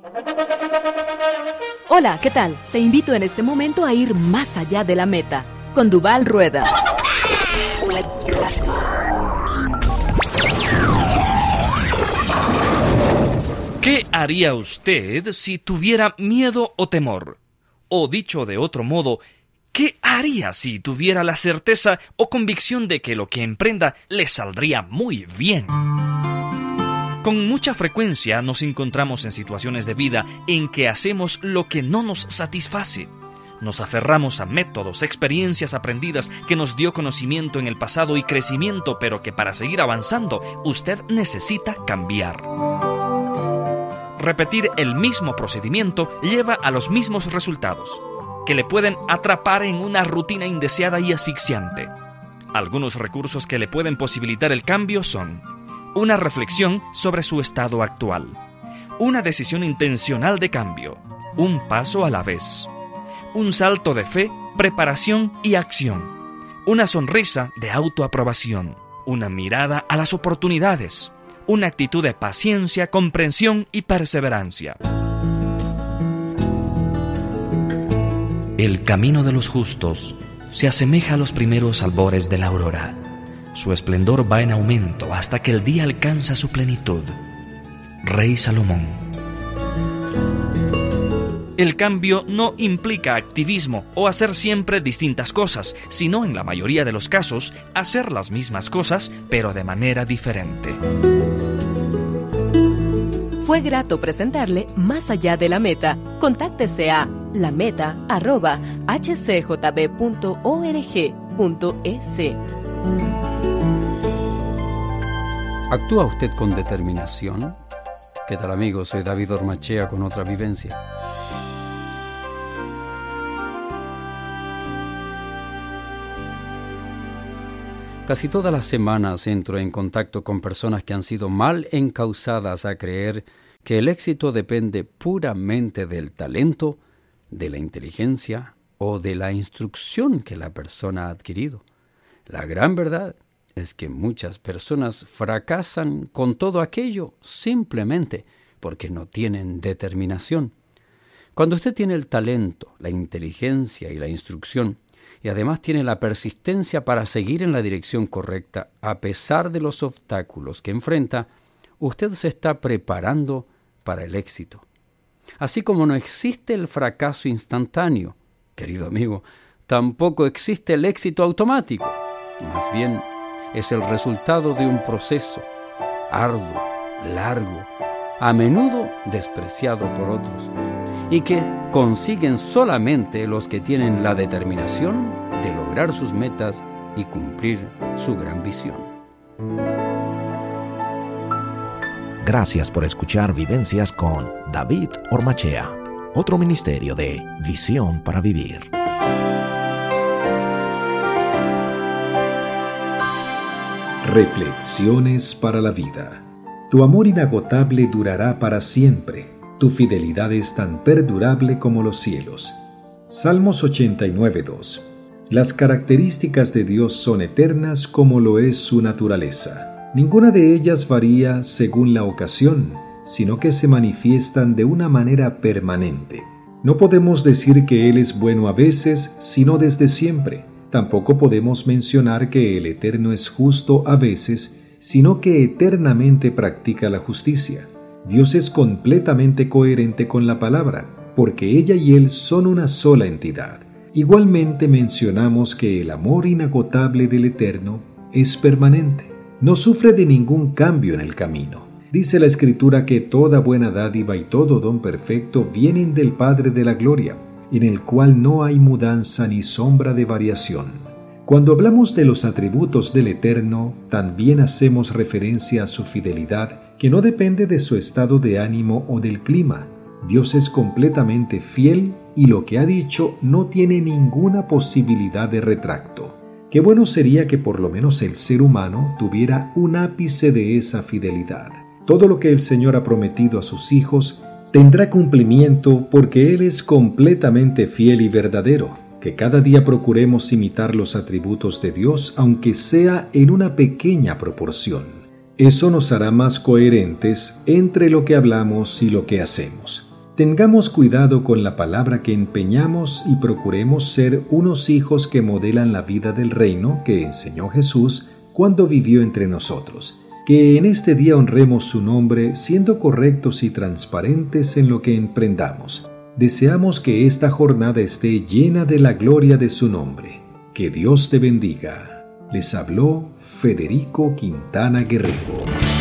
Hola, ¿qué tal? Te invito en este momento a ir más allá de la meta, con Duval Rueda. ¿Qué haría usted si tuviera miedo o temor? O dicho de otro modo, ¿qué haría si tuviera la certeza o convicción de que lo que emprenda le saldría muy bien? Con mucha frecuencia nos encontramos en situaciones de vida en que hacemos lo que no nos satisface. Nos aferramos a métodos, experiencias aprendidas que nos dio conocimiento en el pasado y crecimiento, pero que para seguir avanzando usted necesita cambiar. Repetir el mismo procedimiento lleva a los mismos resultados, que le pueden atrapar en una rutina indeseada y asfixiante. Algunos recursos que le pueden posibilitar el cambio son: una reflexión sobre su estado actual, una decisión intencional de cambio, un paso a la vez, un salto de fe, preparación y acción, una sonrisa de autoaprobación, una mirada a las oportunidades, una actitud de paciencia, comprensión y perseverancia. El camino de los justos se asemeja a los primeros albores de la aurora. Su esplendor va en aumento hasta que el día alcanza su plenitud. Rey Salomón. El cambio no implica activismo o hacer siempre distintas cosas, sino en la mayoría de los casos, hacer las mismas cosas, pero de manera diferente. Fue grato presentarle Más allá de la meta. Contáctese a lameta@hcjb.org.es. ¿Actúa usted con determinación? ¿Qué tal, amigos? Soy David Ormachea con otra vivencia. Casi todas las semanas entro en contacto con personas que han sido mal encausadas a creer que el éxito depende puramente del talento, de la inteligencia o de la instrucción que la persona ha adquirido. La gran verdad es que muchas personas fracasan con todo aquello simplemente porque no tienen determinación. Cuando usted tiene el talento, la inteligencia y la instrucción, y además tiene la persistencia para seguir en la dirección correcta a pesar de los obstáculos que enfrenta, usted se está preparando para el éxito. Así como no existe el fracaso instantáneo, querido amigo, tampoco existe el éxito automático. Más bien, es el resultado de un proceso arduo, largo, a menudo despreciado por otros, y que consiguen solamente los que tienen la determinación de lograr sus metas y cumplir su gran visión. Gracias por escuchar Vivencias con David Ormachea, otro ministerio de Visión para Vivir. Reflexiones para la vida. Tu amor inagotable durará para siempre. Tu fidelidad es tan perdurable como los cielos. Salmos 89:2. Las características de Dios son eternas como lo es su naturaleza. Ninguna de ellas varía según la ocasión, sino que se manifiestan de una manera permanente. No podemos decir que Él es bueno a veces, sino desde siempre. Tampoco podemos mencionar que el Eterno es justo a veces, sino que eternamente practica la justicia. Dios es completamente coherente con la palabra, porque ella y Él son una sola entidad. Igualmente mencionamos que el amor inagotable del Eterno es permanente. No sufre de ningún cambio en el camino. Dice la Escritura que toda buena dádiva y todo don perfecto vienen del Padre de la Gloria, en el cual no hay mudanza ni sombra de variación. Cuando hablamos de los atributos del Eterno, también hacemos referencia a su fidelidad, que no depende de su estado de ánimo o del clima. Dios es completamente fiel y lo que ha dicho no tiene ninguna posibilidad de retracto. Qué bueno sería que por lo menos el ser humano tuviera un ápice de esa fidelidad. Todo lo que el Señor ha prometido a sus hijos tendrá cumplimiento porque Él es completamente fiel y verdadero. Que cada día procuremos imitar los atributos de Dios, aunque sea en una pequeña proporción. Eso nos hará más coherentes entre lo que hablamos y lo que hacemos. Tengamos cuidado con la palabra que empeñamos y procuremos ser unos hijos que modelan la vida del reino que enseñó Jesús cuando vivió entre nosotros. Que en este día honremos su nombre siendo correctos y transparentes en lo que emprendamos. Deseamos que esta jornada esté llena de la gloria de su nombre. Que Dios te bendiga. Les habló Federico Quintana Guerrero.